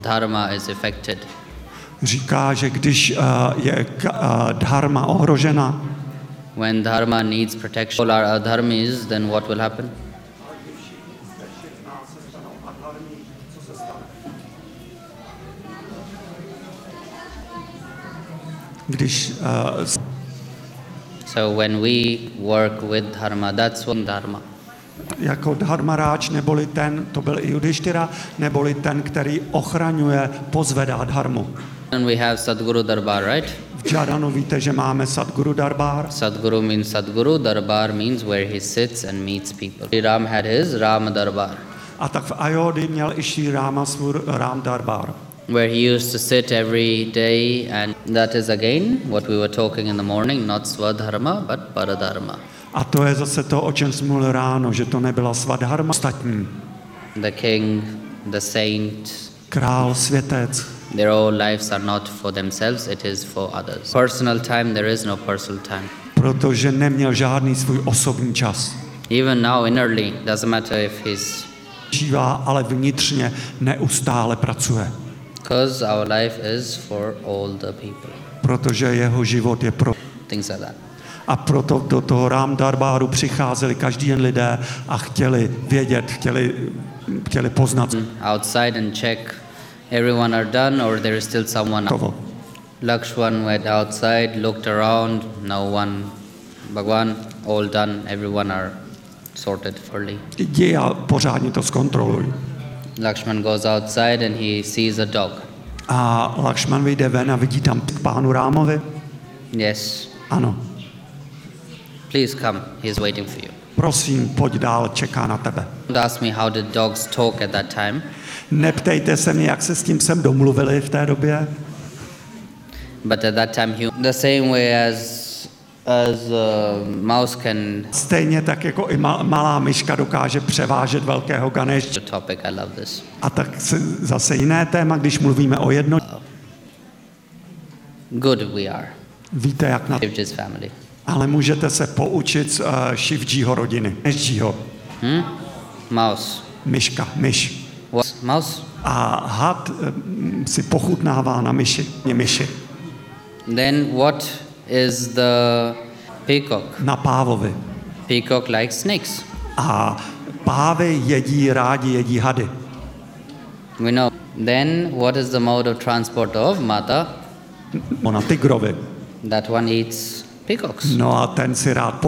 Dharma is affected. Říká, že když je dharma ohrožena, When dharma needs protection, all our adharmis, then what will happen? když So when we work with dharma, that's what dharma. jako dharmaráč, neboli ten, to byl i Judištyra, neboli ten, který ochraňuje, pozvedá dharmu. And we have Sadguru Darbar, right? V Jadanu víte, že máme Sadguru Darbar. Sadguru means Sadguru, Darbar means where he sits and meets people. Sri Ram had his Ram Darbar, A tak v Ayodhji měl i Šri Ráma svůj Ram Darbar, where he used to sit every day, and that is again what we were talking in the morning, not Swadharma, but Paradharma. A to je zase to, o čem jsme mluvili ráno, že to nebyla svadharma ostatní. The king, the saint, Král, světec, their whole lives are not for themselves, it is for others. Personal time, there is no personal time. protože neměl žádný svůj osobní čas. Even now, innerly, doesn't matter if he's... Žívá, ale vnitřně neustále pracuje. Because our life is for all the people. Protože jeho život je pro... Things like that. A proto do toho Ram Darbáru přicházeli každý den lidé a chtěli vědět, chtěli poznat. Outside and check, everyone are done or there is still someone. Toho. Lakshman went outside, looked around, no one. Bhagwan, all done, everyone are sorted fully. Jdi a pořádně to zkontroluj. Lakshman goes outside and he sees a dog. A Lakšman vyjde ven a vidí tam k pánu Rámovi. Yes. Ano. Please come, he is waiting for you. Prosím, pojď dál, čeká na tebe. Don't ask me how did dogs talk at that time. Neptejte se mě, jak se s tím sem domluvili v té době. But at that time, the same way as mouse can. Stejně tak jako i malá myška dokáže převážet velkého Ganesha. The topic, I love this. A tak zase jiné téma, když mluvíme o jedno. Good we are. Víte, jak na... Shivji's family. Ale můžete se poučit z Shivjiho rodiny. Ganeshiho. Mouse. Myška, myš. What? Mouse? A had si pochutnává na myši. Then what is the peacock? Na pávovi. Peacock likes snakes. A pávy rádi jedí hady. We know. Then what is the mode of transport of Mata? Na tygrovi. That one eats peacocks. No a ten si rád